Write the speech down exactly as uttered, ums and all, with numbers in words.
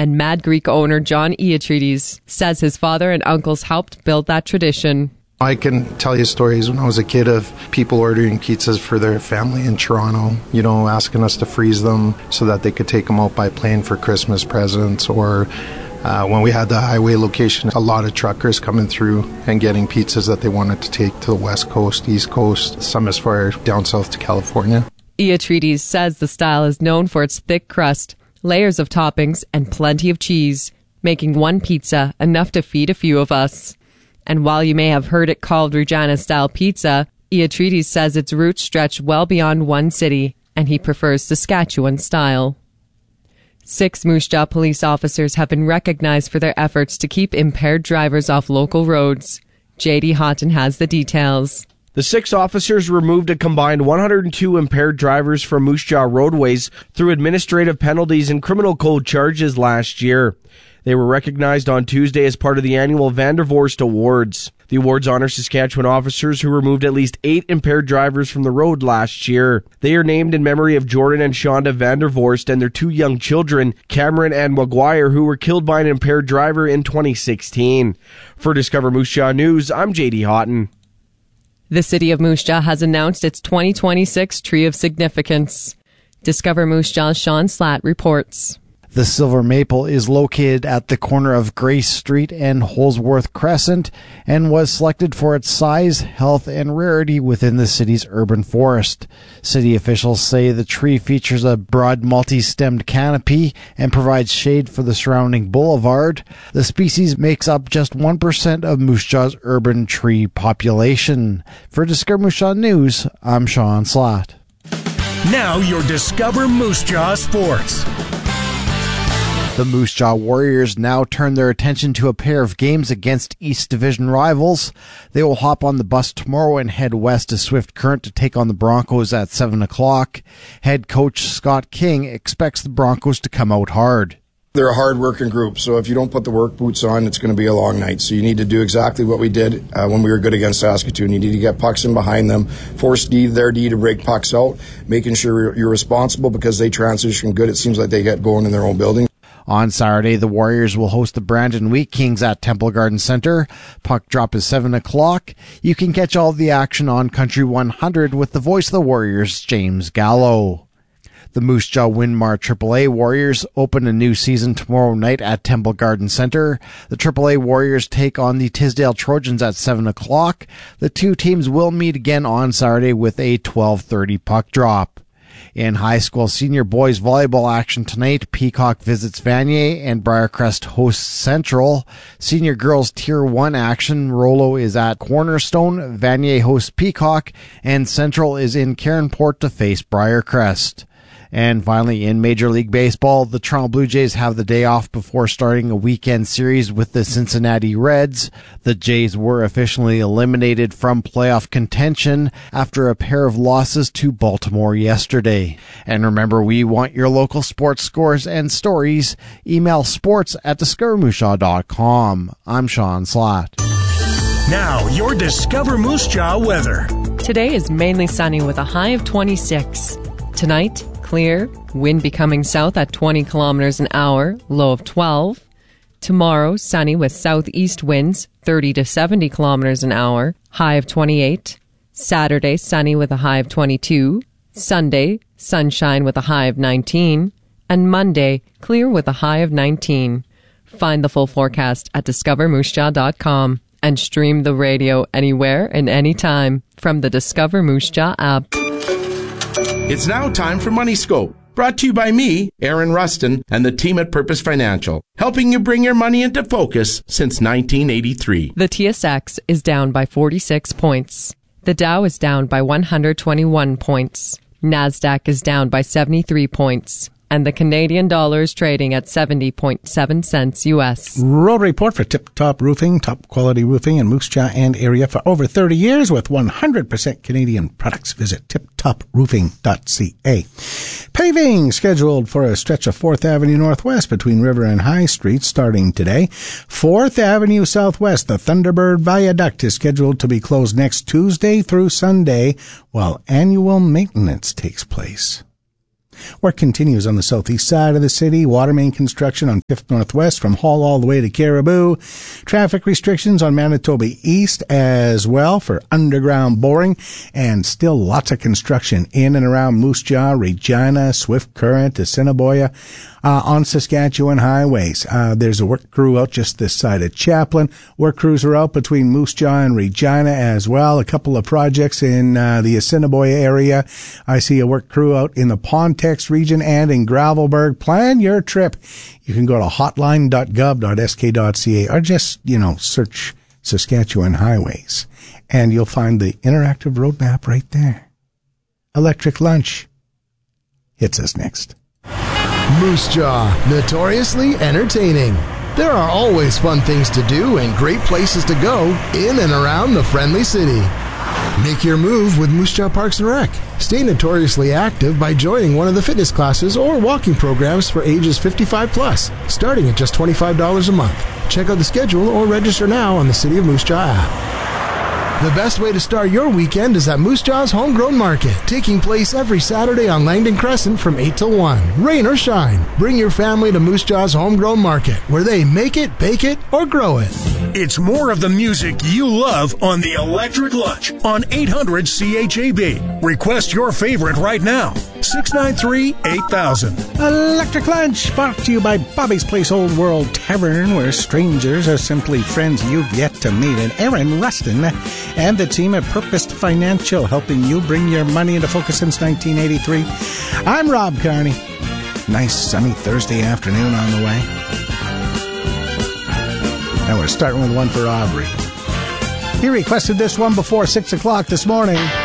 And Mad Greek owner John Iotrides says his father and uncles helped build that tradition. I can tell you stories when I was a kid of people ordering pizzas for their family in Toronto, you know, asking us to freeze them so that they could take them out by plane for Christmas presents. Or uh, when we had the highway location, a lot of truckers coming through and getting pizzas that they wanted to take to the West Coast, East Coast, some as far down south to California. Iotrides says the style is known for its thick crust, layers of toppings, and plenty of cheese, making one pizza enough to feed a few of us. And while you may have heard it called Regina-style pizza, Iotrides says its roots stretch well beyond one city, and he prefers Saskatchewan style. Six Moose Jaw police officers have been recognized for their efforts to keep impaired drivers off local roads. J D Houghton has the details. The six officers removed a combined one hundred two impaired drivers from Moose Jaw roadways through administrative penalties and criminal code charges last year. They were recognized on Tuesday as part of the annual Vandervorst Awards. The awards honor Saskatchewan officers who removed at least eight impaired drivers from the road last year. They are named in memory of Jordan and Shonda Vandervorst and their two young children, Cameron and Maguire, who were killed by an impaired driver in twenty sixteen. For Discover Moose Jaw News, I'm J D Houghton. The City of Moose Jaw has announced its twenty twenty-six Tree of Significance. Discover Moose Jaw's Sean Slatt reports. The Silver Maple is located at the corner of Grace Street and Holsworth Crescent and was selected for its size, health, and rarity within the city's urban forest. City officials say the tree features a broad multi-stemmed canopy and provides shade for the surrounding boulevard. The species makes up just one percent of Moose Jaw's urban tree population. For Discover Moose Jaw News, I'm Sean Slatt. Now your Discover Moose Jaw Sports. The Moose Jaw Warriors now turn their attention to a pair of games against East Division rivals. They will hop on the bus tomorrow and head west to Swift Current to take on the Broncos at seven o'clock. Head coach Scott King expects the Broncos to come out hard. They're a hard-working group, so if you don't put the work boots on, it's going to be a long night. So you need to do exactly what we did uh, when we were good against Saskatoon. You need to get pucks in behind them, force D, their D to break pucks out, making sure you're responsible because they transition good. It seems like they get going in their own building. On Saturday, the Warriors will host the Brandon Wheat Kings at Temple Garden Center. Puck drop is seven o'clock. You can catch all the action on Country one hundred with the voice of the Warriors, James Gallo. The Moose Jaw Winmar triple A Warriors open a new season tomorrow night at Temple Garden Center. The triple A Warriors take on the Tisdale Trojans at seven o'clock. The two teams will meet again on Saturday with a twelve thirty puck drop. In high school senior boys volleyball action tonight, Peacock visits Vanier and Briarcrest hosts Central. Senior girls Tier one action, Rollo is at Cornerstone, Vanier hosts Peacock, and Central is in Caronport to face Briarcrest. And finally, in Major League Baseball, the Toronto Blue Jays have the day off before starting a weekend series with the Cincinnati Reds. The Jays were officially eliminated from playoff contention after a pair of losses to Baltimore yesterday. And remember, we want your local sports scores and stories. Email sports at discover moose jaw dot com. I'm Sean Slatt. Now, your Discover Moose Jaw weather. Today is mainly sunny with a high of twenty-six. Tonight, clear, wind becoming south at twenty kilometers an hour, low of twelve. Tomorrow, sunny with southeast winds, thirty to seventy kilometers an hour, high of twenty-eight. Saturday, sunny with a high of twenty-two. Sunday, sunshine with a high of nineteen. And Monday, clear with a high of nineteen. Find the full forecast at discover moose jaw dot com and stream the radio anywhere and anytime from the Discover Moose Jaw app. It's now time for Money Scope, brought to you by me, Aaron Rustin, and the team at Purpose Financial, helping you bring your money into focus since nineteen eighty-three. The T S X is down by forty-six points. The Dow is down by one hundred twenty-one points. NASDAQ is down by seventy-three points. And the Canadian dollar is trading at seventy point seven cents U S. Road report for Tip Top Roofing, top quality roofing in Moose Jaw and area for over thirty years with one hundred percent Canadian products. Visit tip top roofing dot c a. Paving scheduled for a stretch of fourth Avenue Northwest between River and High Street starting today. fourth Avenue Southwest, the Thunderbird Viaduct is scheduled to be closed next Tuesday through Sunday while annual maintenance takes place. Work continues on the southeast side of the city. Water main construction on fifth Northwest from Hall all the way to Caribou. Traffic restrictions on Manitoba East as well for underground boring. And still lots of construction in and around Moose Jaw, Regina, Swift Current, Assiniboia. Uh, on Saskatchewan highways. Uh, there's a work crew out just this side of Chaplin. Work crews are out between Moose Jaw and Regina as well. A couple of projects in uh, the Assiniboia area. I see a work crew out in the Pontex region and in Gravelburg. Plan your trip. You can go to hotline dot gov dot s k dot c a or just, you know, search Saskatchewan highways and you'll find the interactive roadmap right there. Electric Lunch hits us next. Moose Jaw, notoriously entertaining. There are always fun things to do and great places to go in and around the friendly city. Make your move with Moose Jaw Parks and Rec. Stay notoriously active by joining one of the fitness classes or walking programs for ages fifty-five plus, starting at just twenty-five dollars a month. Check out the schedule or register now on the City of Moose Jaw app. The best way to start your weekend is at Moose Jaw's Homegrown Market, taking place every Saturday on Langdon Crescent from eight till one. Rain or shine, bring your family to Moose Jaw's Homegrown Market, where they make it, bake it, or grow it. It's more of the music you love on the Electric Lunch on eight hundred C H A B. Request your favorite right now. six nine three, eight thousand. Electric Lunch, brought to you by Bobby's Place Old World Tavern, where strangers are simply friends you've yet to meet. And Aaron Rustin and the team at Purposed Financial, helping you bring your money into focus since nineteen eighty-three. I'm Rob Carney. Nice sunny Thursday afternoon on the way. And we're starting with one for Aubrey. He requested this one before six o'clock this morning.